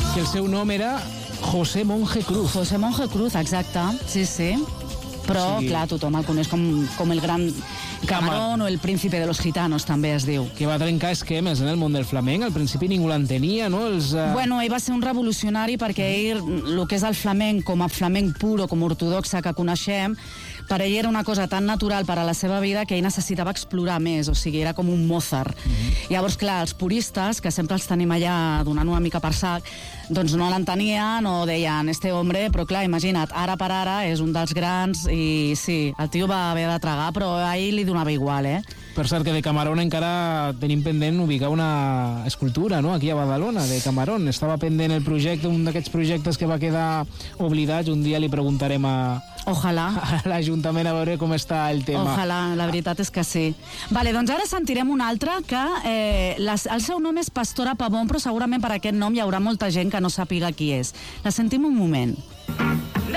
que el seu nom era José Monje Cruz. José Monje Cruz, exacte, sí, sí. Però, clar, tothom el coneix com el gran Camarón o el príncipe de los gitanos, també es diu. Que va trencar esquemes en el món del flamenc. Al principi ningú l'entenia, no? Bueno, ell va ser un revolucionari perquè ell, el que és el flamenc com a flamenc pur o com a ortodoxa que coneixem, per ell era una cosa tan natural per a la seva vida que ell necessitava explorar més, o sigui, era com un Mozart. Llavors, clar, els puristes, que sempre els tenim allà donant una mica per sac, doncs no l'entenien o deien, este hombre, però clar, imagina't, ara per ara és un dels grans i sí, el tio va haver de tragar, però a ell li donava igual, Per cert, que de Camarón encara tenim pendent ubicar una escultura, no?, aquí a Badalona, de Camarón. Estava pendent el projecte, un d'aquests projectes que va quedar oblidat. Un dia li preguntarem a l'Ajuntament a veure com està el tema. Ojalà, la veritat és que sí. Vale, doncs ara sentirem un altre que el seu nom és Pastora Pavón, però segurament per aquest nom hi haurà molta gent que no sàpiga qui és. La sentim un moment.